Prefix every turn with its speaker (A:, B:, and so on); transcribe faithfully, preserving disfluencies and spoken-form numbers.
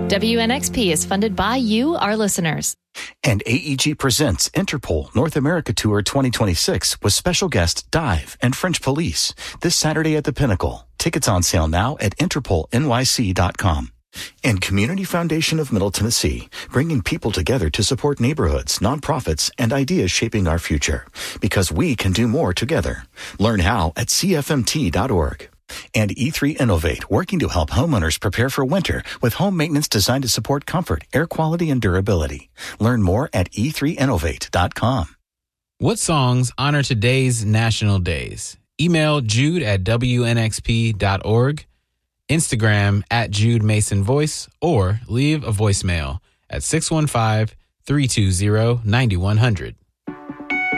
A: W N X P is funded by you, our listeners.
B: And A E G presents Interpol North America Tour twenty twenty-six with special guests Dive and French Police this Saturday at the Pinnacle. Tickets on sale now at interpol n y c dot com. And Community Foundation of Middle Tennessee, bringing people together to support neighborhoods, nonprofits, and ideas shaping our future. Because we can do more together. Learn how at c f m t dot org. And E three Innovate, working to help homeowners prepare for winter with home maintenance designed to support comfort, air quality, and durability. Learn more at e three innovate dot com.
C: What songs honor today's national days? Email Jude at w n x p dot org, Instagram at Jude Mason Voice, or leave a voicemail at six one five, three two zero, nine one zero zero.